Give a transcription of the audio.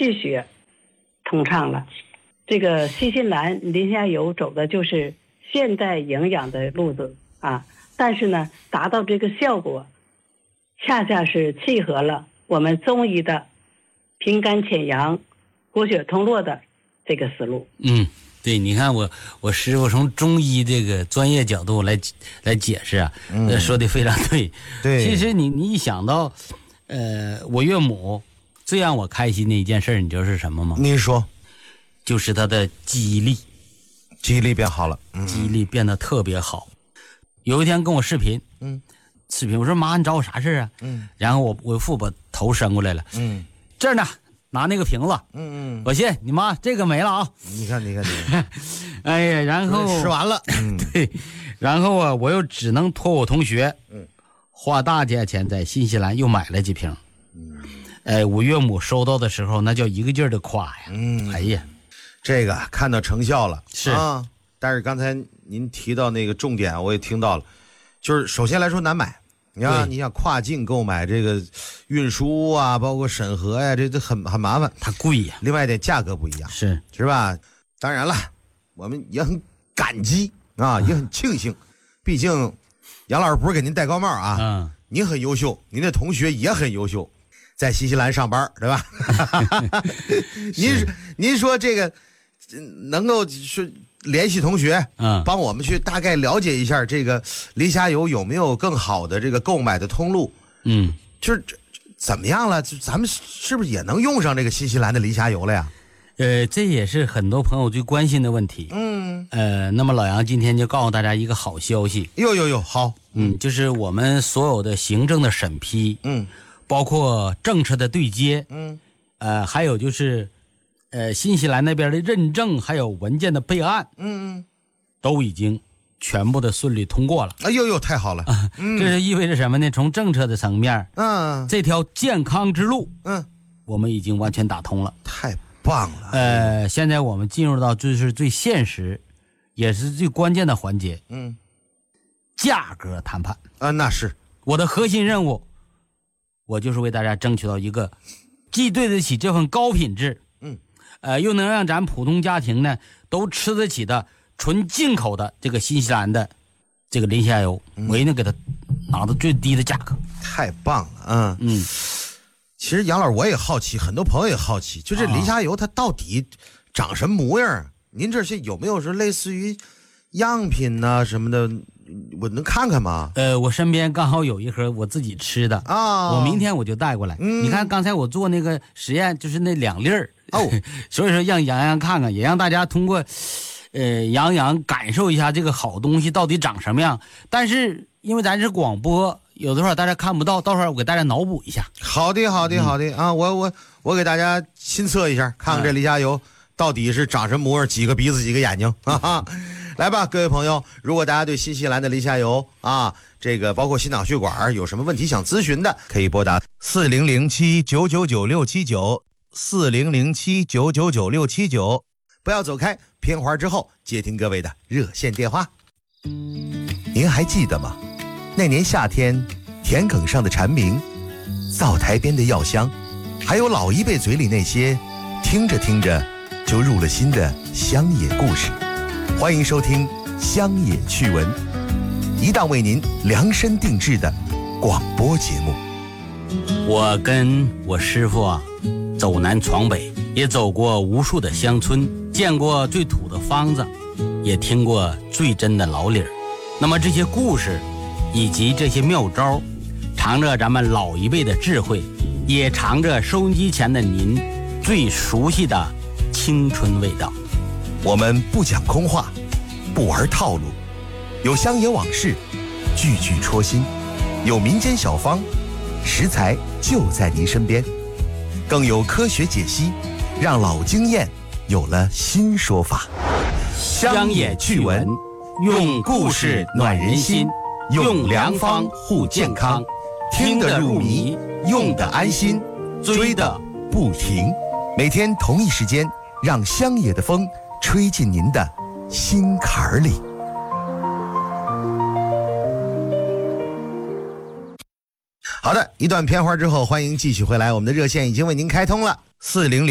气血通畅了。这个新西兰磷虾油走的就是现代营养的路子啊，但是呢，达到这个效果，恰恰是契合了我们中医的平肝潜阳、活血通络的这个思路。 对，你看我师傅从中医这个专业角度来解释啊，说的非常对。 对， 其实你一想到，我岳母最让我开心的一件事，你知道是什么吗？ 您说， 就是她的记忆力， 记忆力变好了， 记忆力变得特别好。有一天跟我视频，视频我说妈，你找我啥事啊？然后我父把头伸过来了，这儿呢。拿那个瓶子，我信你妈，这个没了啊！ 你看， 哎呀，然后吃完了， 对，然后啊，我又只能托我同学，花大价钱在新西兰又买了几瓶，我岳母收到的时候，那叫一个劲儿的夸呀，哎呀， 这个看到成效了， 是啊，但是刚才您提到那个重点，我也听到了，就是首先来说难买。你想跨境购买这个运输啊，包括审核呀，这很麻烦， 它贵呀。 另外一点价格不一样，是吧？当然了，我们也很感激啊，也很庆幸，毕竟杨老师不是给您戴高帽啊，您很优秀，您的同学也很优秀，在新西兰上班，对吧？您说这个能够是。联系同学，帮我们去大概了解一下这个磷虾油有没有更好的这个购买的通路，就是怎么样了？咱们是不是也能用上这个新西兰的磷虾油了呀？ 这也是很多朋友最关心的问题。那么老杨今天就告诉大家一个好消息。 哟，好， 就是我们所有的行政的审批，包括政策的对接，还有就是。新西兰那边的认证还有文件的备案，都已经全部的顺利通过了。 哎呦，太好了！ 这是意味着什么呢？从政策的层面，这条健康之路，我们已经完全打通了。 太棒了！ 现在我们进入到就是最现实，也是最关键的环节，价格谈判啊，那是我的核心任务。我就是为大家争取到一个既对得起这份高品质。又能让咱普通家庭呢都吃得起的纯进口的这个新西兰的这个磷虾油，我一定给它拿到最低的价格。 太棒了，其实杨老师我也好奇，很多朋友也好奇，就这磷虾油它到底长什么模样？您这些有没有说类似于样品呐什么的？我能看看吗？ 我身边刚好有一盒我自己吃的啊， 我明天我就带过来。你看刚才我做那个实验，就是那2粒儿所以说让洋洋看看，也让大家通过洋洋感受一下这个好东西到底长什么样。但是因为咱是广播，有的时候大家看不到，到时候我给大家脑补一下。 好的啊，我给大家亲测一下，看看这磷虾油到底是长什么模样，几个鼻子几个眼睛，哈哈。来吧，各位朋友，如果大家对新西兰的磷虾油啊，这个包括心脑血管有什么问题想咨询的，可以拨打4007-999-679，4007-999-679，不要走开，片花之后接听各位的热线电话。您还记得吗？那年夏天，田埂上的蝉鸣，灶台边的药香，还有老一辈嘴里那些听着听着就入了心的乡野故事。欢迎收听乡野趣闻，一档为您量身定制的广播节目。 我跟我师傅啊，走南闯北，也走过无数的乡村，见过最土的方子，也听过最真的老理儿。那么这些故事以及这些妙招，藏着咱们老一辈的智慧，也藏着收音机前的您最熟悉的青春味道。 我们不讲空话，不玩套路，有乡野往事，句句戳心；有民间小方，食材就在您身边；更有科学解析，让老经验有了新说法。 乡野趣闻，用故事暖人心，用良方护健康， 听得入迷，用得安心，追得不停。每天同一时间，让乡野的风吹进您的心坎儿里。好的，一段片花之后，欢迎继续回来，我们的热线已经为您开通了，40